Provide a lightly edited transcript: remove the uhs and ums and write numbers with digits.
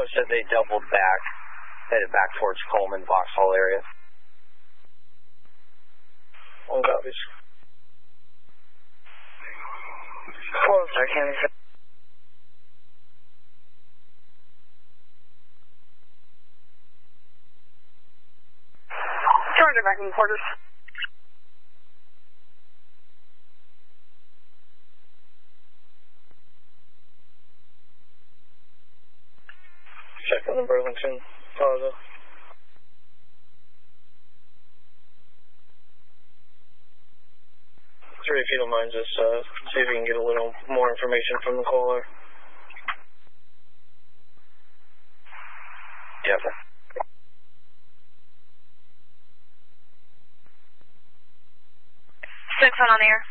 caller said they doubled back, headed back towards Coleman, Vauxhall area. One copies. Close, I can't even... Charger back in the quarters. Check on the Burlington Plaza. Three, if you don't mind, just see if you can get a little more information from the caller. Yes, sir. 6 on the air.